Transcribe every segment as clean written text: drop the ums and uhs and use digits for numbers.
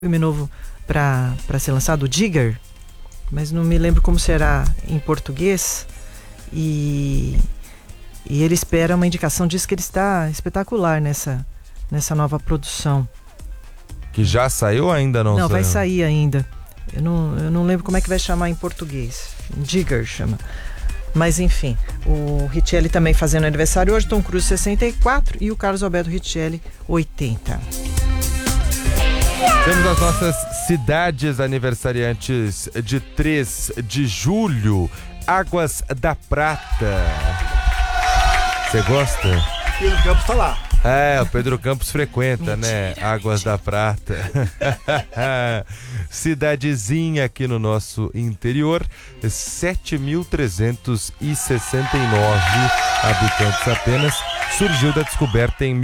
filme novo para ser lançado, o Digger, mas não me lembro como será em português. E ele espera uma indicação, diz que ele está espetacular nessa nova produção. Que já saiu ou ainda não saiu? Não, vai sair ainda. Eu não lembro como é que vai chamar em português. Digger chama. Mas enfim, o Richelli também fazendo aniversário hoje, Tom Cruise 64 e o Carlos Alberto Richelli 80. Temos as nossas cidades aniversariantes de 3 de julho. Águas da Prata. Você gosta? Pedro Campos tá lá. O Pedro Campos frequenta, né? Águas da Prata. Cidadezinha aqui no nosso interior, 7.369 habitantes apenas. Surgiu da descoberta em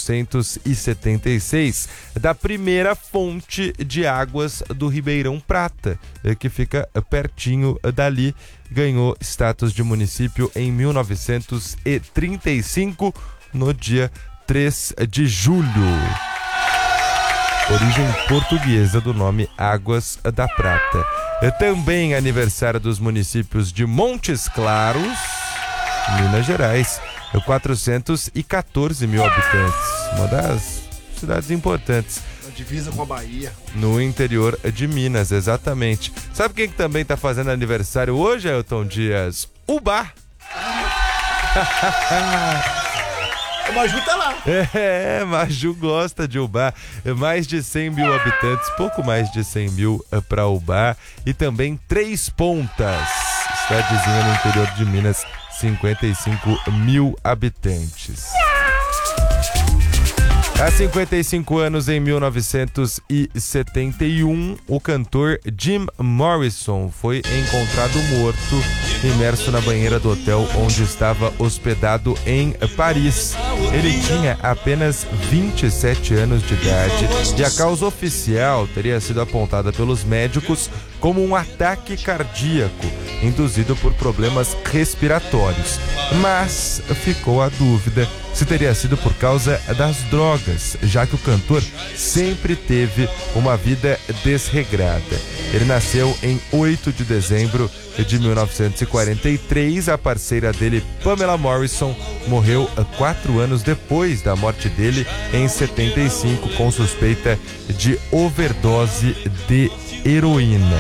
1876 da primeira fonte de águas do Ribeirão Prata, que fica pertinho dali. Ganhou status de município em 1935, no dia 3 de julho. Origem portuguesa do nome Águas da Prata. Também aniversário dos municípios de Montes Claros, Minas Gerais, 414 mil habitantes. Uma das cidades importantes. A divisa com a Bahia. No interior de Minas, exatamente. Sabe quem que também está fazendo aniversário hoje, Ailton Dias? Ubá! O Maju tá lá. Maju gosta de Ubá. Mais de 100 mil habitantes, pouco mais de 100 mil para Ubá. E também Três Pontas, cidadezinha no interior de Minas, 55 mil habitantes. Há 55 anos, em 1971, o cantor Jim Morrison foi encontrado morto, imerso na banheira do hotel onde estava hospedado em Paris. Ele tinha apenas 27 anos de idade e a causa oficial teria sido apontada pelos médicos como um ataque cardíaco induzido por problemas respiratórios. Mas ficou a dúvida se teria sido por causa das drogas, já que o cantor sempre teve uma vida desregrada. Ele nasceu em 8 de dezembro de 1943. A parceira dele, Pamela Morrison, morreu 4 anos depois da morte dele, em 75, com suspeita de overdose de heroína.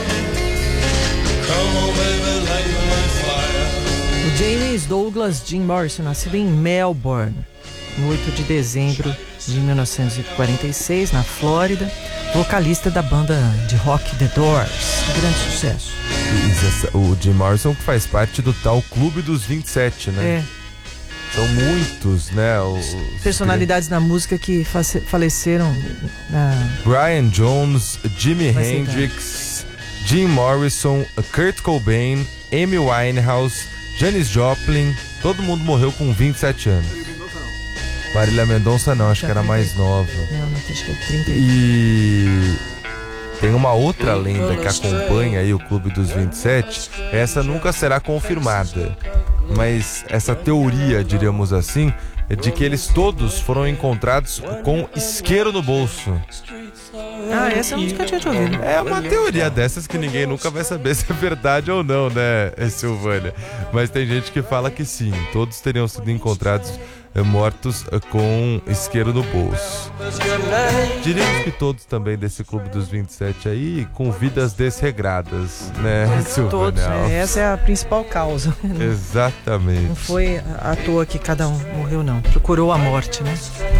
O James Douglas Jim Morrison, nascido em Melbourne, em 8 de dezembro de 1946, na Flórida, vocalista da banda de rock The Doors, de grande sucesso. O Jim Morrison, que faz parte do tal Clube dos 27, né? São muitos, né? Personalidades da música que faleceram. Brian Jones, Jimi Hendrix, Jim Morrison, Kurt Cobain, Amy Winehouse, Janis Joplin, todo mundo morreu com 27 anos. Marília Mendonça não, acho que era mais nova. Não, acho que é 30. E tem uma outra lenda que acompanha aí o Clube dos 27. Essa nunca será confirmada, mas essa teoria, diríamos assim, é de que eles todos foram encontrados com isqueiro no bolso. Essa eu nunca tinha ouvido. É uma teoria dessas que ninguém nunca vai saber se é verdade ou não, né, Silvânia? Mas tem gente que fala que sim, todos teriam sido encontrados mortos com isqueiro no bolso. Diríamos que todos também desse Clube dos 27 aí, com vidas desregradas, né, Silvânia? Todos, essa é a principal causa. Exatamente. Não foi à toa que cada um morreu, não. Procurou a morte, né?